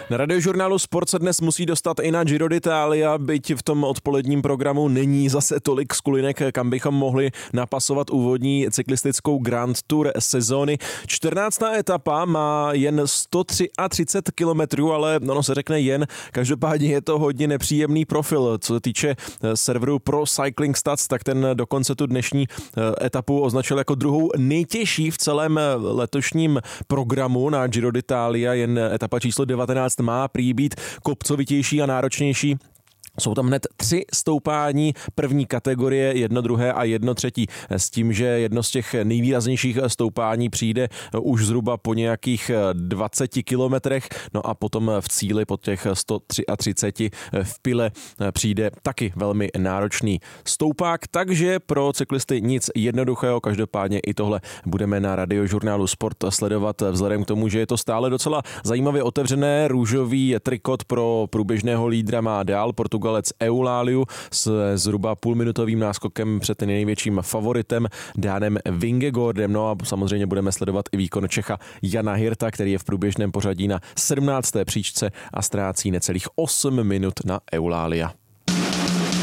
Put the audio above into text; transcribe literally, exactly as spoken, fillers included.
Na Radiožurnálu Sport se dnes musí dostat i na Giro d'Italia, byť v tom odpoledním programu není zase tolik skulinek, kam bychom mohli napasovat úvodní cyklistickou Grand Tour sezóny. čtrnáctá etapa má jen sto třicet tři kilometrů, ale ono se řekne jen, každopádně je to hodně nepříjemný profil. Co se týče serveru Pro Cycling Stats, tak ten dokonce tu dnešní etapu označil jako druhou nejtěžší v celém letošním programu na Giro d'Italia, jen etapa číslo devatenáct má prý být kopcovitější a náročnější. Jsou tam hned tři stoupání první kategorie, jedno druhé a jedno třetí, s tím, že jedno z těch nejvýraznějších stoupání přijde už zhruba po nějakých dvaceti kilometrech, no a potom v cíli po těch sto třicet tři v Pile přijde taky velmi náročný stoupák, takže pro cyklisty nic jednoduchého, každopádně i tohle budeme na Radiožurnálu Sport sledovat vzhledem k tomu, že je to stále docela zajímavě otevřené. Růžový trikot pro průběžného lídra má dál Portugalec Eulaliu s zhruba půlminutovým náskokem před největším favoritem Danem Vingegaardem. No a samozřejmě budeme sledovat i výkon Čecha Jana Hirta, který je v průběžném pořadí na sedmnácté příčce a ztrácí necelých osm minut na Eulalia.